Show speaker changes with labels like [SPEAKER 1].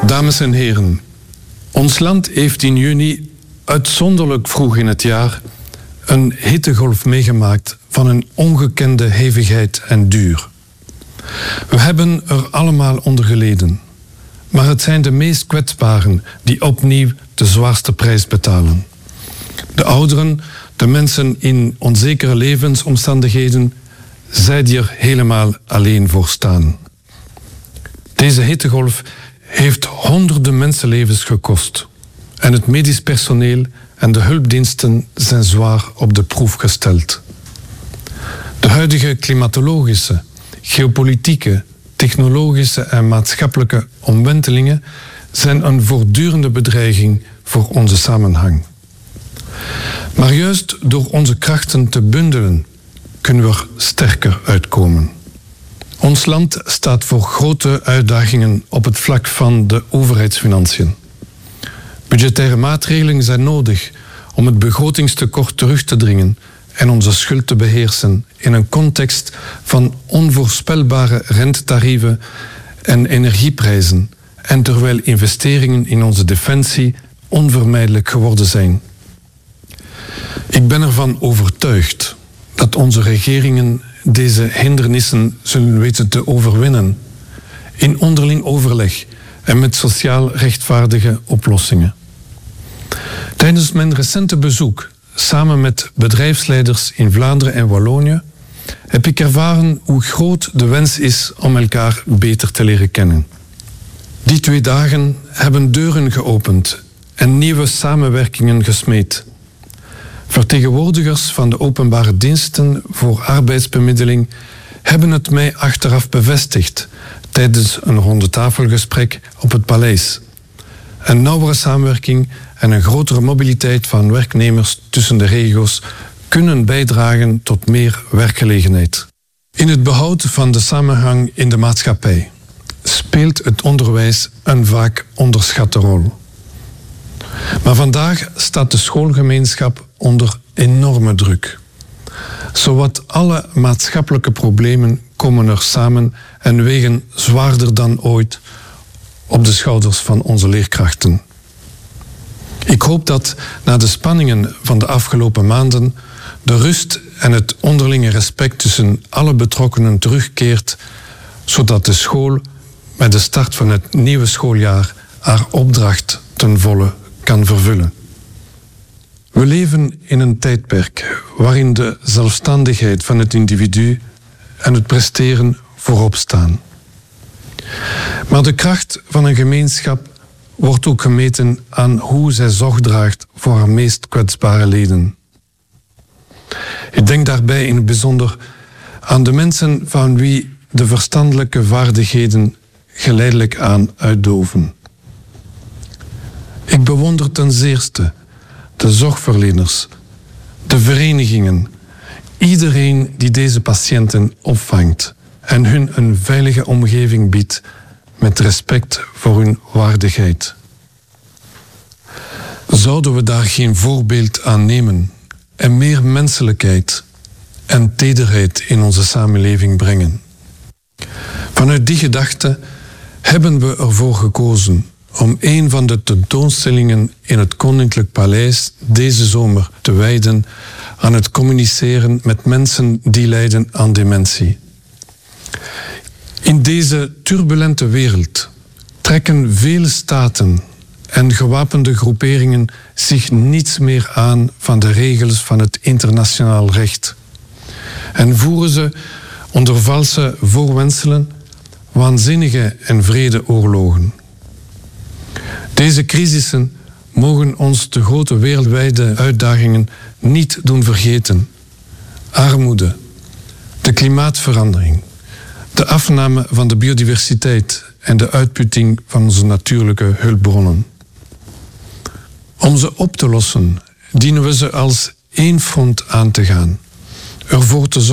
[SPEAKER 1] Dames en heren, ons land heeft in juni uitzonderlijk vroeg in het jaar een hittegolf meegemaakt van een ongekende hevigheid en duur. We hebben er allemaal onder geleden, maar het zijn de meest kwetsbaren die opnieuw de zwaarste prijs betalen. De ouderen, de mensen in onzekere levensomstandigheden, zij die er helemaal alleen voor staan. Deze hittegolf heeft honderden mensenlevens gekost. En het medisch personeel en de hulpdiensten zijn zwaar op de proef gesteld. De huidige klimatologische, geopolitieke, technologische en maatschappelijke omwentelingen zijn een voortdurende bedreiging voor onze samenhang. Maar juist door onze krachten te bundelen kunnen we er sterker uitkomen. Ons land staat voor grote uitdagingen op het vlak van de overheidsfinanciën. Budgettaire maatregelen zijn nodig om het begrotingstekort terug te dringen en onze schuld te beheersen in een context van onvoorspelbare rentetarieven en energieprijzen en terwijl investeringen in onze defensie onvermijdelijk geworden zijn. Ik ben ervan overtuigd dat onze regeringen deze hindernissen zullen weten te overwinnen in onderling overleg en met sociaal rechtvaardige oplossingen. Tijdens mijn recente bezoek samen met bedrijfsleiders in Vlaanderen en Wallonië heb ik ervaren hoe groot de wens is om elkaar beter te leren kennen. Die 2 dagen hebben deuren geopend en nieuwe samenwerkingen gesmeed. Vertegenwoordigers van de openbare diensten voor arbeidsbemiddeling hebben het mij achteraf bevestigd tijdens een rondetafelgesprek op het paleis. Een nauwere samenwerking en een grotere mobiliteit van werknemers tussen de regio's kunnen bijdragen tot meer werkgelegenheid. In het behoud van de samenhang in de maatschappij speelt het onderwijs een vaak onderschatte rol. Maar vandaag staat de schoolgemeenschap onder enorme druk. Zowat alle maatschappelijke problemen komen er samen en wegen zwaarder dan ooit op de schouders van onze leerkrachten. Ik hoop dat na de spanningen van de afgelopen maanden de rust en het onderlinge respect tussen alle betrokkenen terugkeert, zodat de school met de start van het nieuwe schooljaar haar opdracht ten volle kan vervullen. We leven in een tijdperk waarin de zelfstandigheid van het individu en het presteren voorop staan. Maar de kracht van een gemeenschap wordt ook gemeten aan hoe zij zorg draagt voor haar meest kwetsbare leden. Ik denk daarbij in het bijzonder aan de mensen van wie de verstandelijke vaardigheden geleidelijk aan uitdoven. Ik bewonder ten zeerste de zorgverleners, de verenigingen, iedereen die deze patiënten opvangt en hun een veilige omgeving biedt met respect voor hun waardigheid. Zouden we daar geen voorbeeld aan nemen en meer menselijkheid en tederheid in onze samenleving brengen? Vanuit die gedachte hebben we ervoor gekozen om een van de tentoonstellingen in het Koninklijk Paleis deze zomer te wijden aan het communiceren met mensen die lijden aan dementie. In deze turbulente wereld trekken vele staten en gewapende groeperingen zich niets meer aan van de regels van het internationaal recht en voeren ze onder valse voorwendselen waanzinnige en wrede oorlogen. Deze crisissen mogen ons de grote wereldwijde uitdagingen niet doen vergeten. Armoede, de klimaatverandering, de afname van de biodiversiteit en de uitputting van onze natuurlijke hulpbronnen. Om ze op te lossen, dienen we ze als één front aan te gaan. Ervoor te